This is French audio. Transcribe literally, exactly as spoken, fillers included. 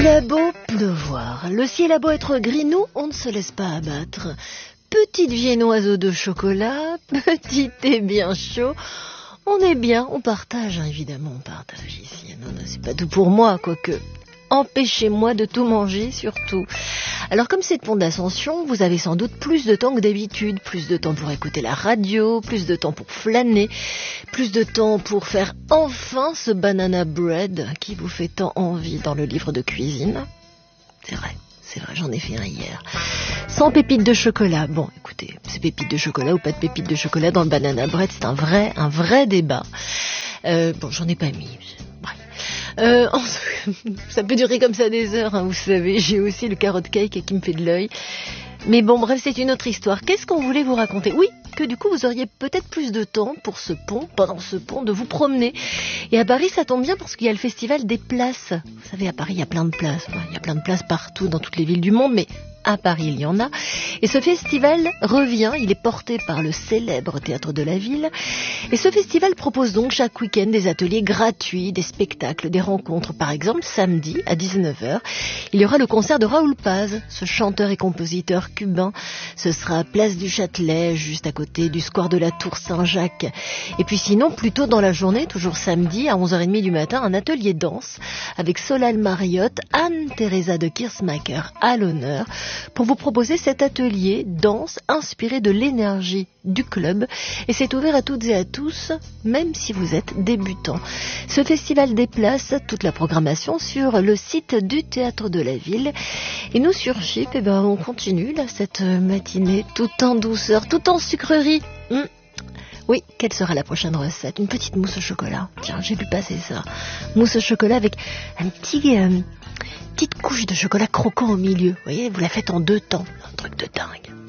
a beau pleuvoir, le ciel a beau être gris, nous, on ne se laisse pas abattre. Petite viennoiseau de chocolat, petit thé bien chaud, on est bien, on partage, hein, évidemment, on partage ici. Non, non, c'est pas tout pour moi, quoique. Empêchez-moi de tout manger, surtout. Alors, comme c'est de pont d'Ascension, vous avez sans doute plus de temps que d'habitude. Plus de temps pour écouter la radio, plus de temps pour flâner, plus de temps pour faire enfin ce banana bread qui vous fait tant envie dans le livre de cuisine. C'est vrai, c'est vrai, j'en ai fait un hier. Sans pépites de chocolat. Bon, écoutez, c'est pépites de chocolat ou pas de pépites de chocolat dans le banana bread, c'est un vrai, un vrai débat. Euh, bon, j'en ai pas mis. Bref. Euh, ça peut durer comme ça des heures, hein, vous savez. J'ai aussi le carrot cake qui me fait de l'œil. Mais bon, bref, c'est une autre histoire. Qu'est-ce qu'on voulait vous raconter ? Oui, que du coup, vous auriez peut-être plus de temps pour ce pont, pendant ce pont, de vous promener. Et à Paris, ça tombe bien parce qu'il y a le festival des places. Vous savez, à Paris, il y a plein de places. Enfin, il y a plein de places partout, dans toutes les villes du monde, mais à Paris, il y en a. Et ce festival revient, il est porté par le célèbre Théâtre de la Ville. Et ce festival propose donc chaque week-end des ateliers gratuits, des spectacles, des rencontres. Par exemple, samedi, à dix-neuf heures, il y aura le concert de Raoul Paz, ce chanteur et compositeur cubain. Ce sera place du Châtelet, juste à côté du square de la Tour Saint-Jacques. Et puis sinon, plus tôt dans la journée, toujours samedi, à onze heures trente du matin, un atelier danse avec Solal Mariotte, Anne-Theresa de Kirsmacher à l'honneur, pour vous proposer cet atelier danse inspiré de l'énergie du club. Et c'est ouvert à toutes et à tous, même si vous êtes débutant. Ce festival déplace toute la programmation sur le site du Théâtre de la Ville. Et nous, sur Chypre, eh ben, on continue là, cette matinée, tout en douceur, tout en sucrerie. Hum. Oui, quelle sera la prochaine recette ? Une petite mousse au chocolat. Tiens, j'ai vu passer ça. Mousse au chocolat avec un petit... Euh, petite couche de chocolat croquant au milieu. Vous voyez, vous la faites en deux temps. Un truc de dingue.